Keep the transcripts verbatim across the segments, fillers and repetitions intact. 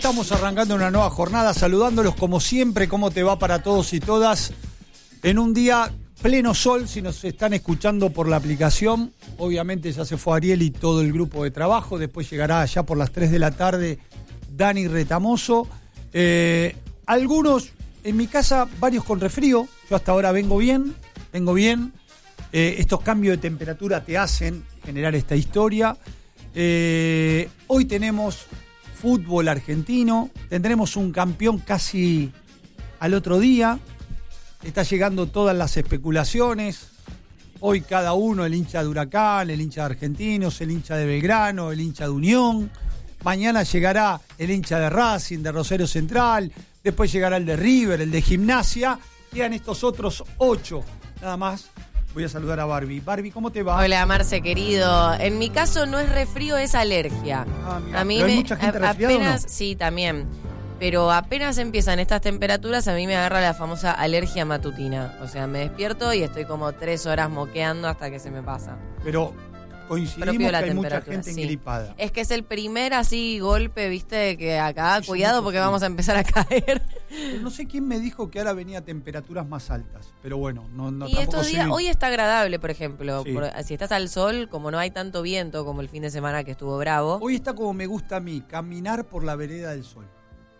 Estamos arrancando una nueva jornada, saludándolos como siempre, cómo te va para todos y todas, en un día pleno sol, si nos están escuchando por la aplicación. Obviamente ya se fue Ariel y todo el grupo de trabajo, después llegará ya por las tres de la tarde Dani Retamoso. Eh, algunos, en mi casa, varios con resfrío, yo hasta ahora vengo bien, vengo bien. Eh, estos cambios de temperatura te hacen generar esta historia. Eh, hoy tenemos fútbol argentino, tendremos un campeón casi al otro día, está llegando todas las especulaciones, hoy cada uno, el hincha de Huracán, el hincha de Argentinos, el hincha de Belgrano, el hincha de Unión, mañana llegará el hincha de Racing, de Rosario Central, después llegará el de River, el de Gimnasia, quedan estos otros ocho, nada más. Voy a saludar a Barbie. Barbie, ¿cómo te va? Hola, Marce, querido. En mi caso no es resfrío, es alergia. Ah, mira. A mí ¿Pero hay me, mucha gente a, resfriada apenas, o no? Sí, también. Pero apenas empiezan estas temperaturas, a mí me agarra la famosa alergia matutina. O sea, me despierto y estoy como tres horas moqueando hasta que se me pasa. Pero coincidimos Propio que la hay mucha temperatura, gente sí. engripada. Es que es el primer así golpe, viste, que acá, Es cuidado mucho porque frío. vamos a empezar a caer. Pero no sé quién me dijo que ahora venía a temperaturas más altas. Pero bueno, no, no Y tampoco estos días, sé. hoy está agradable, por ejemplo. Sí. Por- si estás al sol, como no hay tanto viento como el fin de semana que estuvo bravo. Hoy está como me gusta a mí, caminar por la vereda del sol.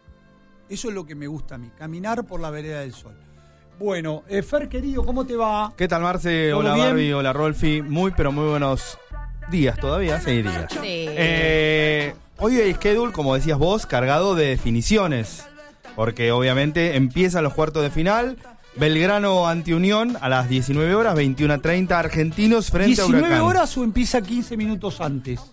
Eso es lo que me gusta a mí, caminar por la vereda del sol. Bueno, eh, Fer, querido, ¿cómo te va? ¿Qué tal, Marce? ¿Todo Hola, bien? Barbie. Hola, Rolfi. Muy, pero muy buenos días todavía. Sí, días. Sí. Eh, hoy el schedule, como decías vos, cargado de definiciones. Porque obviamente empiezan los cuartos de final. Belgrano ante Unión a las diecinueve horas, veintiuna treinta. Argentinos frente a Huracán. ¿diecinueve horas o empieza quince minutos antes?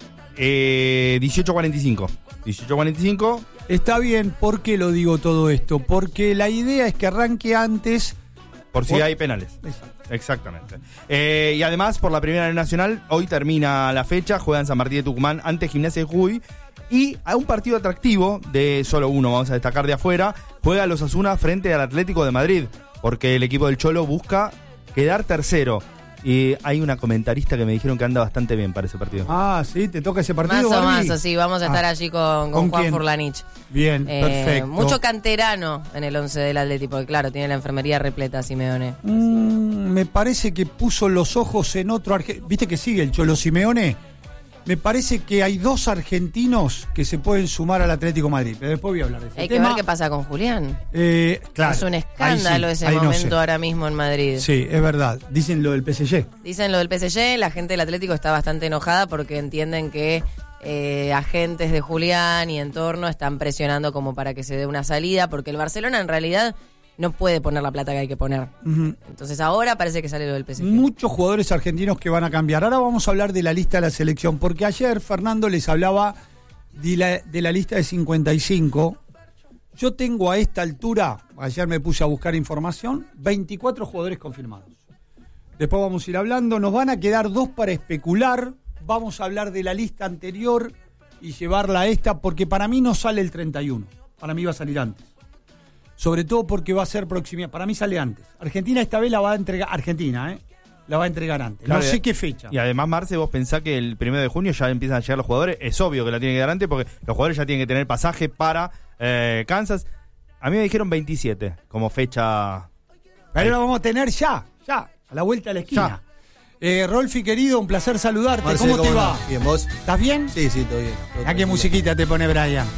Eh, dieciocho cuarenta y cinco. dieciocho cuarenta y cinco. Está bien, ¿por qué lo digo todo esto? Porque la idea es que arranque antes. Por si Por- hay penales. Exacto. Exactamente. Eh, y además, por la Primera Nacional, hoy termina la fecha, juegan San Martín de Tucumán ante Gimnasia de Jujuy. Y a un partido atractivo, de solo uno, vamos a destacar de afuera, juega los Osasuna frente al Atlético de Madrid, porque el equipo del Cholo busca quedar tercero. Y hay una comentarista que me dijeron que anda bastante bien para ese partido. Ah, sí, ¿te toca ese Más partido, o Barbie? más, sí, vamos a estar Ah, allí con, con, ¿con Juan quién? Furlanich. Bien, Eh, perfecto. Mucho canterano en el once del Atlético, porque claro, tiene la enfermería repleta, Simeone. Mm, me parece que puso los ojos en otro argentino. ¿Viste que sigue el Cholo Simeone? Me parece que hay dos argentinos que se pueden sumar al Atlético Madrid. Pero después voy a hablar de ese Hay que tema. ver qué pasa con Julián. Eh, claro, es un ahí escándalo sí, ese ahí no momento sé. ahora mismo en Madrid. Sí, es verdad. Dicen lo del P S G. Dicen lo del P S G, la gente del Atlético está bastante enojada porque entienden que eh, agentes de Julián y entorno están presionando como para que se dé una salida, porque el Barcelona en realidad no puede poner la plata que hay que poner. Ujú. Entonces ahora parece que sale lo del P S G. Muchos jugadores argentinos que van a cambiar. Ahora vamos a hablar de la lista de la selección, porque ayer Fernando les hablaba de la, de la lista de cincuenta y cinco. Yo tengo a esta altura, ayer me puse a buscar información, veinticuatro jugadores confirmados. Después vamos a ir hablando, nos van a quedar dos para especular, vamos a hablar de la lista anterior y llevarla a esta, porque para mí no sale el treinta y uno, para mí va a salir antes. Sobre todo porque va a ser proximidad. Para mí sale antes. Argentina esta vez la va a entregar. Argentina, ¿eh? La va a entregar antes. Claro, no sé qué fecha. Y además, Marce, vos pensás que el primero de junio ya empiezan a llegar los jugadores. Es obvio que la tienen que dar antes porque los jugadores ya tienen que tener pasaje para eh, Kansas. A mí me dijeron veintisiete como fecha. Pero la vamos a tener ya, ya, a la vuelta de la esquina. Eh, Rolfi, querido, un placer saludarte. Marce, ¿Cómo te ¿cómo va? va? Bien, ¿vos? ¿Estás bien? Sí, sí, todo bien. Todo ¿A qué tranquilo. musiquita te pone Brian?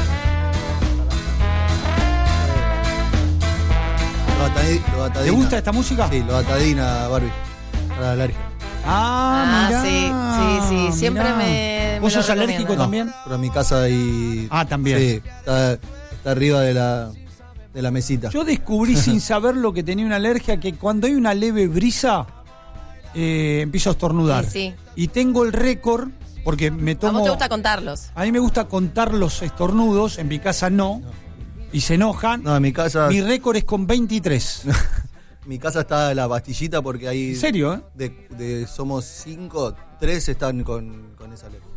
Lo atadi- lo ¿Te atadina. gusta esta música? Sí, lo atadina, Barbie. Para la alergia. Ah, Ah, mirá, sí, sí, sí, siempre mirá. me- ¿Vos me lo sos alérgico recomiendan. también? Pero en mi casa hay. Ah, también. Sí, está, está arriba de la, de la mesita. Yo descubrí sin saber lo que tenía una alergia, que cuando hay una leve brisa, eh, empiezo a estornudar. Sí, sí. Y tengo el récord, porque me ¿A tomo... vos te gusta contarlos? A mí me gusta contar los estornudos, en mi casa no, y se enojan. No, en mi casa. Mi récord es con veintitrés. Mi casa está la pastillita porque hay. ¿En serio, eh? De, de- somos cinco, tres están con, con esa alergia.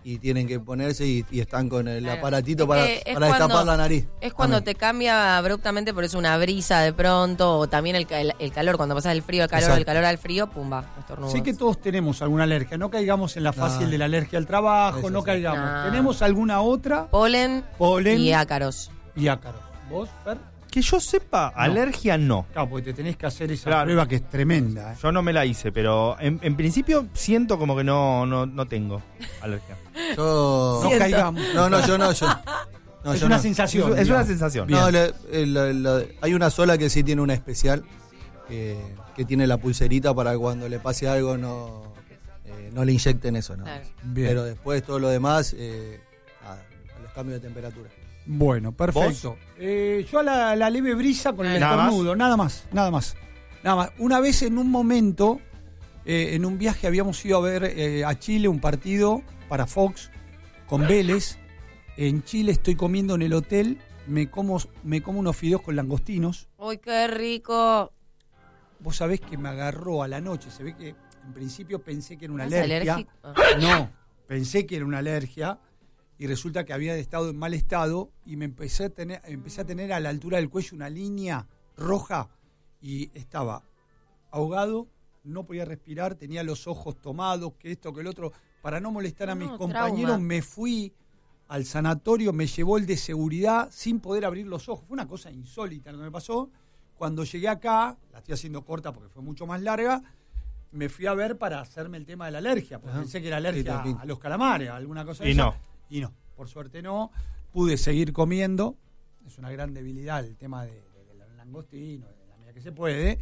y tienen que ponerse y, y están con el Claro. aparatito Es para, que es para cuando- destapar la nariz. Es cuando También. te cambia abruptamente, por eso una brisa de pronto, o también el, ca- el, el calor, cuando pasas del frío al calor, Exacto. del calor al frío, pumba, estornudos. Sé que todos tenemos alguna alergia. No caigamos en la fácil No. de la alergia al trabajo, Eso no sí. caigamos. No. ¿Tenemos alguna otra? Polen, Polen y ácaros. y ácaros. ¿Vos, Fer? Que yo sepa, alergia no. Claro, porque te tenés que hacer esa Claro. prueba que es tremenda. ¿eh? Yo no me la hice, pero en, en principio siento como que no, no, no tengo alergia. Yo... No caigamos. No, no, yo no, yo. No, es yo una no. sensación. Es, es una digamos. sensación. No, la- eh, la- la- hay una sola que sí tiene una especial, que, que tiene la pulserita para cuando le pase algo no, eh, no le inyecten eso, ¿no? Claro. Bien. Pero después todo lo demás, eh, nada, los cambios de temperatura. Bueno, perfecto. Eh, yo a la, la leve brisa con el ¿Nada más? estornudo, nada más, nada más. Nada más. Una vez en un momento, eh, en un viaje habíamos ido a ver eh, a Chile un partido para Fox con Vélez. En Chile estoy comiendo en el hotel, me como, me como unos fideos con langostinos. Uy, qué rico. Vos sabés que me agarró a la noche, se ve que en principio pensé que era una ¿Estás alergia. alérgico? Ah. No, pensé que era una alergia y resulta que había estado en mal estado y me empecé a tener, empecé a tener a la altura del cuello una línea roja y estaba ahogado, no podía respirar, tenía los ojos tomados, que esto, que el otro. Para no molestar a No, mis trauma. compañeros me fui al sanatorio, me llevó el de seguridad sin poder abrir los ojos. Fue una cosa insólita lo que me pasó. Cuando llegué acá, la estoy haciendo corta porque fue mucho más larga, me fui a ver para hacerme el tema de la alergia, porque Ajá. pensé que era alergia Sí, sí. a los calamares, alguna cosa de Y esa. no. Y no, por suerte no. Pude seguir comiendo. Es una gran debilidad el tema de, de- del langostino, de la medida que se puede.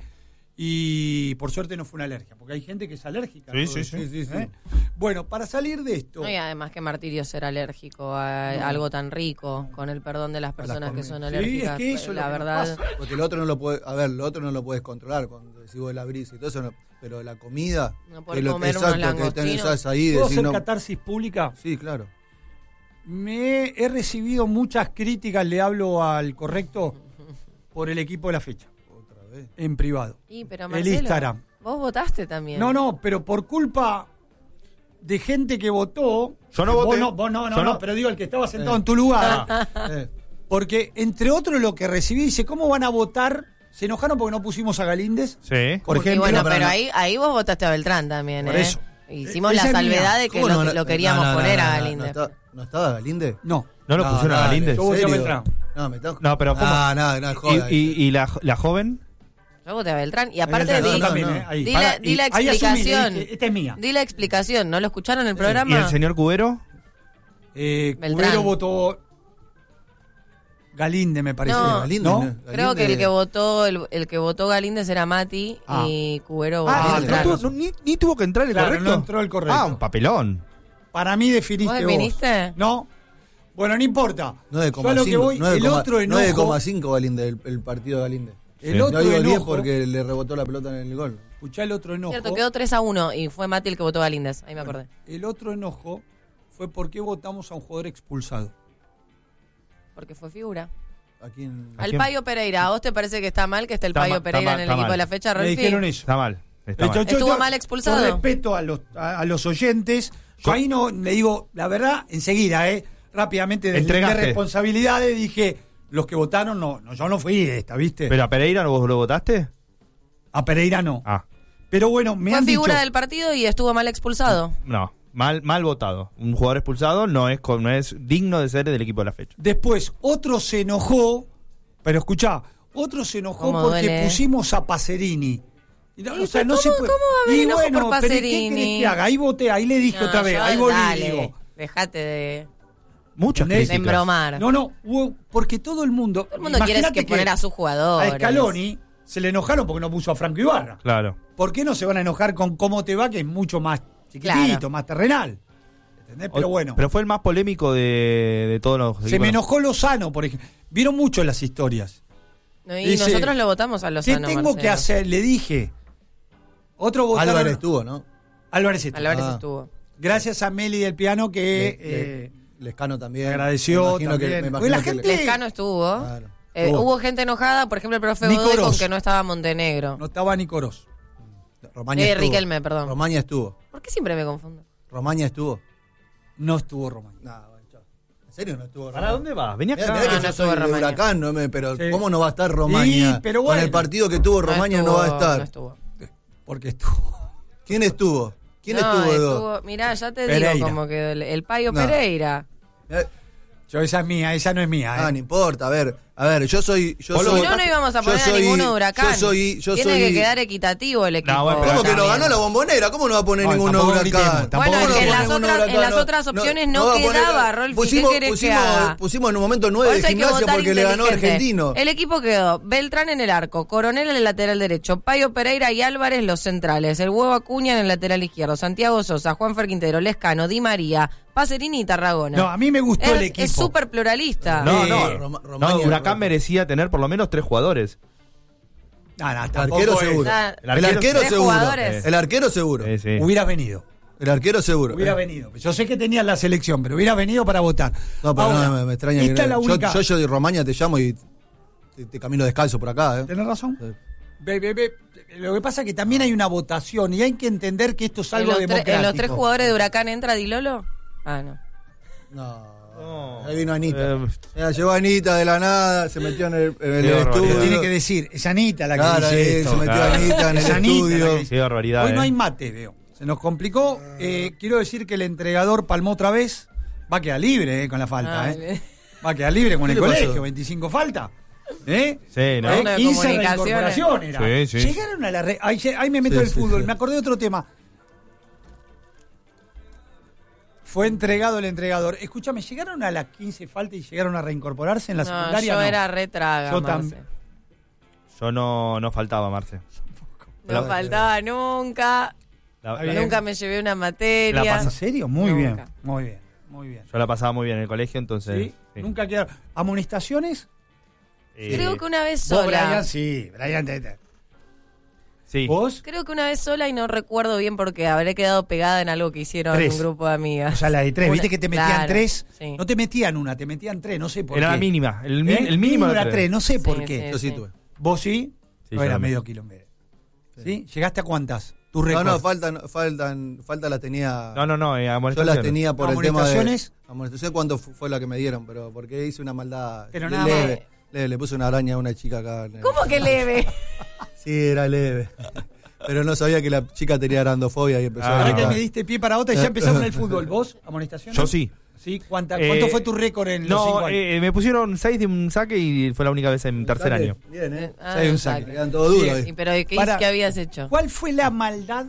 Y por suerte no fue una alergia, porque hay gente que es alérgica. a Sí, todo sí, eso, sí, sí, sí. ¿eh? Bueno, para salir de esto, No, y además que martirio ser alérgico a No. algo tan rico, con el perdón de las las personas que comidas. son Sí, alérgicas. es que eso es la lo que nos verdad. pasa. Porque lo otro no lo puede, a ver, lo otro no lo puedes controlar cuando decís vos de la brisa y todo eso, no, pero la comida, No que poder es lo comer exacto, unos que tenés langostinos. ahí, ¿puedo decir hacer no. catarsis pública? Sí, claro. Me he recibido muchas críticas, le hablo al correcto, por el equipo de la fecha, Otra vez. en privado. Y, pero El Marcelo, Instagram. vos votaste también. No, no, pero por culpa de gente que votó. Yo no vos voté. no, vos no, no, Yo no, no. pero digo el que estaba sentado Eh. en tu lugar. Eh, Porque, entre otros, lo que recibí, dice, ¿cómo van a votar? ¿Se enojaron porque no pusimos a Galíndez? Sí. Por Porque, ejemplo, bueno, pero pero no. ahí, ahí vos votaste a Beltrán también, Por ¿eh? eso. Hicimos Esa la es mía. salvedad de que ¿cómo lo, no van a- lo queríamos no, no, poner no, a no, Galíndez. No, está- ¿no estaba Galíndez? No. ¿No lo pusieron a dale, Galíndez? Yo voté a ¿en serio? Beltrán. No, me está... No, pero ¿cómo? Ah, no, no, joda. ¿Y, y, y la, la joven? Yo voté a Beltrán. Y aparte Ahí di, está, no, también, no. ¿eh? Ahí. di Pará, la, di y la ahí asumí, le explicación. dije, esta es mía. Di la explicación. ¿No lo escucharon el ¿Y programa? el señor Cubero? Eh, Beltrán. Cubero votó Galíndez, me parece. No. Galíndez, ¿No? ¿no? Creo que el Galíndez- que votó el, el que votó Galíndez era Mati Ah. y Cubero votó Ah, a no Beltrán. tuvo- no, ni, ni tuvo que entrar el Claro, correcto. no entró el correcto. Ah, un papelón. Para mí definiste ¿Vos vos. definiste? No. Bueno, no importa. nueve Yo a lo que voy, el otro enojo, nueve coma cinco Galíndez, el, el partido de Galíndez. el Sí. otro No digo diez enojo, porque le rebotó la pelota en el gol. escuchá el otro enojo. Cierto, quedó tres a uno y fue Mati el que votó a Galíndez. Ahí me acordé. El otro enojo fue por qué votamos a un jugador expulsado. Porque fue figura. Aquí en... ¿A Al quién? Payo Pereira, ¿a vos te parece que está mal que esté el Está Payo mal, está Pereira mal, en el está equipo mal. de la fecha, Me Rolfi? dijeron eso. Está mal. Está Eh, mal. yo- yo- ¿Estuvo yo- mal expulsado? Yo respeto a los, a, a los oyentes. Yo Yo- ahí no le digo, la verdad, enseguida, eh, rápidamente, de Entregaste. responsabilidades, dije, los que votaron, no, no, yo no fui esta, ¿viste? ¿Pero a Pereira vos lo votaste? a Pereira no. Ah, Pero bueno, me Fue han figura dicho, del partido y estuvo mal expulsado. no. Mal, mal votado. Un jugador expulsado no es, co- no es digno de ser del equipo de la fecha. después otro se enojó, pero escuchá, otro se enojó ¿Cómo porque duele? pusimos a Pacerini. Y no, ¿Y o sea, pero no se cómo- puede- cómo va a haber Y enojo bueno, por pero ¿y ¿qué Pacerini? querés que haga? Ahí voté, ahí le dije No, otra vez, yo- ahí volví y dale, digo. Dejate de, Muchas ¿Entendés? de críticas. embromar. No, no, hubo- porque todo el mundo. Todo el mundo quiere imagínate que poner a sus jugadores. A Scaloni se le enojaron porque no puso a Franco Ibarra. Claro. ¿Por qué no se van a enojar con cómo te va, que es mucho más chiquitito, Claro. más terrenal? ¿Entendés? Pero O- bueno, Pero fue el más polémico de, de todos los se equipos. me enojó Lozano, por ejemplo. Vieron mucho las historias. No, y Dice, nosotros lo votamos a ¿Qué Lozano, tengo Marcelo. que hacer? Le dije. Otro votaron. Álvarez estuvo, ¿no? Álvarez estuvo. Álvarez Ah. estuvo. Gracias a Meli del Piano que Le- eh, le- Lescano también. agradeció Me imagino que- también. me Porque la imagino que gente- Lescano estuvo. Claro. Eh, Estuvo. hubo gente enojada, por ejemplo, el profe Nico Godoy con Ros. que no estaba Montenegro. no estaba ni Coros. Romaña Eh, estuvo. Riquelme, perdón. Romaña estuvo. ¿Por qué siempre me confundo? Romaña estuvo. no estuvo Romaña. No, bueno, chao. ¿En serio no estuvo ¿Para Romaña? dónde vas? Vení acá. Mirá, mirá que No, yo no soy estuvo de Romaña. Huracán, no me, pero Sí. ¿cómo no va a estar Romaña? Sí, pero Con bueno. el partido que tuvo Romaña no, estuvo, va a estar. No estuvo. Porque estuvo. ¿Quién estuvo? ¿Quién No, estuvo de dos? estuvo- Mirá, ya te Pereira. digo cómo quedó el, el Payo No. Pereira. Eh, Yo, esa es mía, esa no es mía. Ah, ¿eh? no importa, a ver, a ver, yo soy, yo Vos lo soy. Si no, no íbamos a yo poner soy- a ninguno de Huracán. Yo soy, yo Tiene soy. que quedar equitativo el equipo. No, bueno, pero- ¿Cómo que no también. ganó la Bombonera? ¿Cómo no va a poner No, ninguno de tampoco Huracán? gritemos, tampoco Bueno, es que en gritemos. las Ninguno de otras- en las Huracán, otras opciones no va a poner- quedaba, Rolfi, ¿qué Pusimos, querés que pusimos, haga? pusimos en un momento Por nueve de eso hay que gimnasia votar porque le ganó inteligente. Argentino. El equipo quedó Beltrán en el arco, Coronel en el lateral derecho, Payo Pereira y Álvarez los centrales, el Huevo Acuña en el lateral izquierdo, Santiago Sosa, Juanfer Quintero, Lescano, Di María, Pacerini y Tarragona. No, a mí me gustó es, el equipo. Es súper pluralista. No, Eh, no, Roma- no, Romaña- Huracán merecía tener por lo menos tres jugadores. No, no, El tampoco arquero es- seguro. Ah, El El arquero- arquero tres seguro. jugadores. El arquero seguro. Sí, sí. Hubieras venido. El arquero seguro. Hubiera Eh. venido. Yo sé que tenías la selección, pero hubiera venido para votar. No, pero Ahora, no, me, me extraña que esta es la yo- única. yo, yo, de Romaña te llamo y te, te camino descalzo por acá, ¿eh? ¿Tenés razón? Sí. Ve, ve, ve. Lo que pasa es que también hay una votación y hay que entender que esto es ¿En algo los, tre- democrático. ¿En los tres jugadores de Huracán entra Dilolo? Ah, no. No. No. Ahí vino Anita. Eh, Mira, llegó Anita de la nada, se metió en el, en el Qué barbaridad. Pero estudio. tiene que decir, es Anita la que Claro, dice ahí esto. se metió Claro. Anita en el Es Anita estudio. la que Qué barbaridad. Hoy no eh. hay mate, veo. Se nos complicó. Eh, quiero decir que el entregador palmó otra vez. Va a quedar libre eh, con la falta. Ah, eh. le- Va a quedar libre con ¿Qué el le pasó? colegio. veinticinco falta. ¿Eh? Sí, ¿no? ¿Eh? Una de quince comunicaciones. reincorporación era. Sí, sí. Llegaron a la... Re... Ahí, ahí me meto Sí, el sí, fútbol. sí. Me acordé de otro tema. Fue entregado el entregador. Escúchame, ¿llegaron a las quince faltas y llegaron a reincorporarse en la No, secundaria? yo No. era retraga, Yo Marce. tam- Yo no, no faltaba, Marce. No La- faltaba nunca. La- Está la- bien. Nunca me llevé una materia. La ¿En pasa- serio? Muy Nunca. bien. Muy bien. Muy bien. yo la pasaba muy bien en el colegio, entonces. ¿Sí? sí. Nunca quedaron. ¿Amonestaciones? Eh, Creo que una vez Vos, sola. Brian, sí. Brian, te- te- Sí. ¿Vos? Creo que una vez sola y no recuerdo bien porque habré quedado pegada en algo que hicieron Tres. un grupo de amigas. O sea, la de tres. Una- ¿Viste que te metían claro, tres? sí. No te metían una, te metían tres. No sé por Era qué. la mínima. El, mi- ¿Eh? el mínimo era era tres. No sé por Sí, qué. sí. Yo sí tuve. ¿Vos sí? Sí, no yo era también. medio kilómetro. ¿Sí? ¿Llegaste a cuántas? Tu No, récord. no, faltan, faltan, falta la tenía. No, no, no. Eh, Yo amonestaciones. las tenía por el tema de. ¿Amonestaciones? Amonestaciones, ¿cuánto fu- fue la que me dieron? Pero porque hice una maldad. Pero le- nada leve, más. leve, le puse una araña a una chica acá. en el- ¿Cómo que leve? Sí, era leve. Pero no sabía que la chica tenía grandofobia y empezó Ah. a Ahora que gritar. me diste pie para otra y ya empezamos el fútbol. ¿Vos? ¿Amonestaciones? Yo sí. ¿Sí? ¿Cuánta- Eh, ¿Cuánto fue tu récord en los cinco No, años? eh, me pusieron seis de un saque y fue la única vez en tercer Saque, año. Bien, ¿eh? Ah, Sí, un un saque. saque. Quedan todo duro Bien. ahí. Y, pero ¿qué, Para- ¿qué habías hecho? ¿Cuál fue la maldad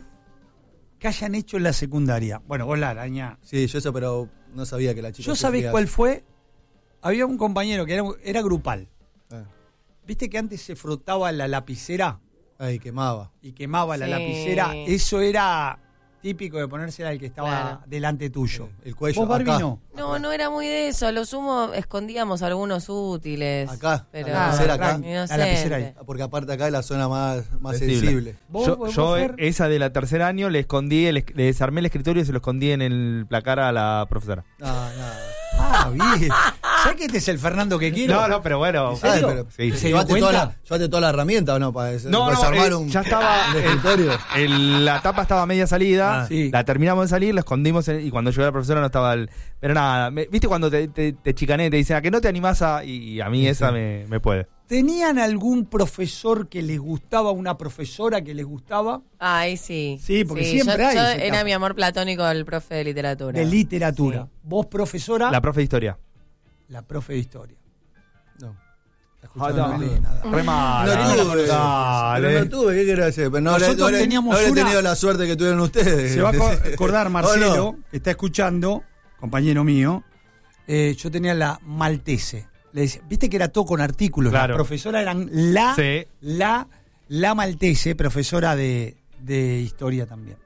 que hayan hecho en la secundaria? Bueno, vos la araña. Sí, yo eso, pero no sabía que la chica. ¿Yo sabés sufría cuál eso. fue? Había un compañero que era, era grupal. Eh, ¿Viste que antes se frotaba la lapicera Ay, quemaba. y quemaba la Sí. lapicera? Eso era típico de ponérsela al que estaba Claro. delante tuyo. El cuello. ¿Vos, Barbie, acá. no? No, no era muy de eso. A lo sumo escondíamos algunos útiles. Acá, Pero... la lapicera acá. Inocente. La lapicera ahí. Porque aparte acá es la zona más, más Sensible. sensible. ¿Vos, Yo, vos, yo, vos, eh, Fer? esa de la tercer año le escondí, el, le desarmé el escritorio y se lo escondí en el placar a la profesora. No, no. Ah, bien. ¿Sabés que este es el Fernando que quiero? No, no, pero bueno. ¿En serio? pero, Sí, ¿Se sí. dio ¿Llevaste toda, cuenta? la, ¿Llevaste toda la herramienta o no? Para des- No, no, desarmar eh, un, ya estaba un el- escritorio. El- la tapa estaba media salida, Ah, sí. la terminamos de salir, la escondimos en- y cuando llegó la profesora no estaba el... Pero nada, me- ¿viste cuando te, te, te chicané, te dicen a que no te animás a... Y, y a mí Sí, esa sí. me, me puede. ¿Tenían algún profesor que les gustaba, una profesora que les gustaba? Ay, sí. Sí, porque siempre yo, hay yo ese era caso. mi amor platónico el profe de literatura. De literatura. Sí. ¿Vos, profesora? La profe de historia. La profe de historia. No. ¿La escucharon, Ah, no. Melina? Re mala. No tuve, Dale. pero no tuve, ¿qué querés hacer? Pero no, habré- Nosotros no habré- teníamos no habré una- tenido la suerte que tuvieron ustedes. Se va a co- acordar ¿O Marcelo, no? que está escuchando, compañero mío. eh, yo tenía la Maltese. Le decía, viste que era todo con artículos. Claro. Las profesoras eran la, Sí. la, la Maltese, profesora de, de historia también.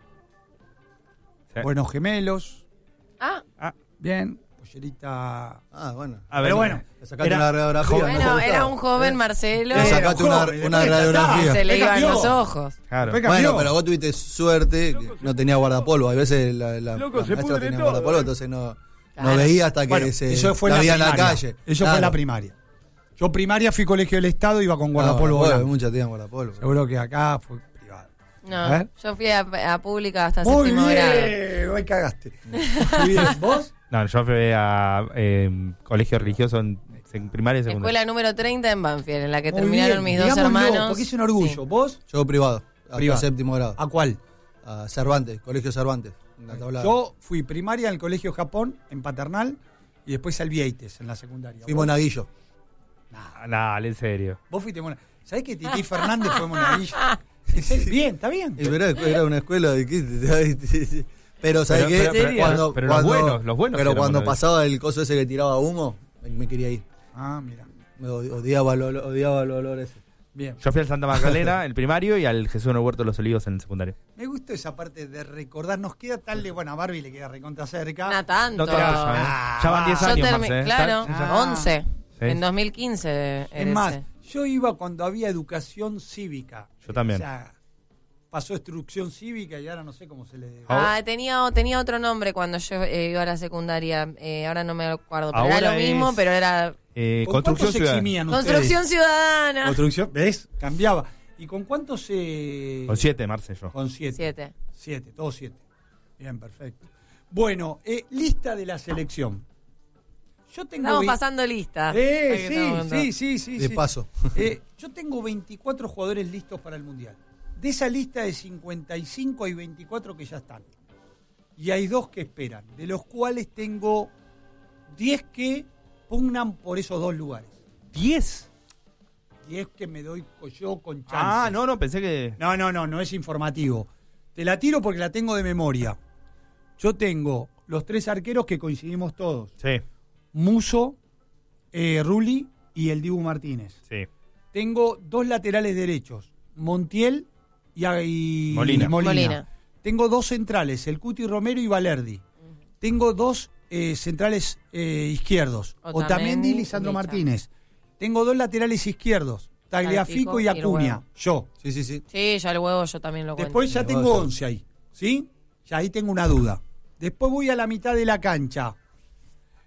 Sí. Buenos gemelos, Ah, Ah, bien, pollerita. Ah, bueno. a ver, Pero bueno, Le sacaste era una radiografía. joven. ¿no? bueno, ¿Te era gustaba? un joven Marcelo. Le Era sacaste un una, joven, una después ya está. radiografía. Se le Venga, iban vio. los ojos. Claro. Venga, Bueno, cambió. pero vos tuviste suerte, que no tenía guardapolvo. A veces la, la, Loco, la se maestra pudre tenía todo, guardapolvo, ¿eh? entonces no, Claro. no veía hasta que Bueno, se eso fue la en la veía en la primaria. calle. Eso fue en la primaria. Yo primaria fui colegio del Estado, iba con guardapolvo. No, blanco. muchas tenían guardapolvo. Seguro que acá fue privado. No, A ver. yo fui a, a pública hasta Muy séptimo grado. bien, hoy cagaste. Muy bien, ¿vos? No, yo fui a eh, colegio religioso en, en primaria y secundaria. Escuela número treinta en Banfield, en la que Muy terminaron bien, mis dos digámoslo, hermanos. Porque es un orgullo. Sí. ¿Vos? Yo privado, hasta Privado. séptimo grado. ¿A cuál? A Cervantes, Colegio Cervantes. En la tablada. Yo fui primaria en el Colegio Japón, en Paternal, y después al Vieites, en la secundaria. Fui ¿Vos? monaguillo. Ah, dale, en serio. Vos fuiste mona. ¿Sabés que Titi Fernández fue monaguillo? Bien, está bien. Y Era, era una escuela de qué. Pero, ¿sabes Pero- qué? pero- pero- Cuando- pero los cuando- buenos, los buenos Pero eran cuando monaguillos. pasaba el coso ese que tiraba humo, me, me quería ir. Ah, mira. Me odi- odiaba el olor, odiaba el olor ese. Bien. Yo fui al Santa Magdalena, el primario, y al Jesús en el Huerto de los Olivos en el secundario. Me gustó esa parte de recordar. Nos queda tal de. Bueno, a Barbie le queda recontra cerca. No tanto. No te vayas, ¿eh? Ah, Ya van diez Yo años, termi- Marce, ¿eh? claro, Ya- ya- Ah. once. Sí. En dos mil quince. Es era más, ese. yo iba cuando había educación cívica. Yo también. O sea, pasó instrucción cívica y ahora no sé cómo se le. Ah, tenía, tenía otro nombre cuando yo eh, iba a la secundaria. Eh, ahora no me acuerdo. Pero Ahora era lo mismo, es- pero era Eh, ¿Con construcción cuántos se ciudadana. eximían ustedes? construcción ciudadana. Construcción, ¿ves? Cambiaba. ¿Y con cuántos se...? Con siete, Marce, yo. Con siete. Siete. Siete, todos siete. Bien, perfecto. Bueno, eh, lista de la selección. Yo tengo... Estamos ve- pasando lista. Eh, Ahí estamos sí, viendo. sí, sí, sí. De sí. paso. Eh, yo tengo veinticuatro jugadores listos para el Mundial. De esa lista de cincuenta y cinco hay veinticuatro que ya están. Y hay dos que esperan, de los cuales tengo diez que pugnan por esos dos lugares. ¿Diez? diez que me doy yo con chance. Ah, no, no, pensé que... No, no, no, no es informativo. Te la tiro porque la tengo de memoria. Yo tengo los tres arqueros que coincidimos todos. Sí, Muso, eh, Rulli y el Dibu Martínez. sí. Tengo dos laterales derechos, Montiel y, y Molina. Molina. Tengo dos centrales, el Cuti Romero y Valerdi. Tengo dos eh, centrales eh, izquierdos, Otamendi, Otamendi y Lisandro Licha. Martínez. Tengo dos laterales izquierdos, Tagliafico y Tagliafico y el Acuña. Huevo. Yo. Sí, sí, sí. Sí, ya el huevo yo también lo cuento. Después ya Me tengo gusta. once ahí, ¿sí? Ya ahí tengo una duda. Después voy a la mitad de la cancha.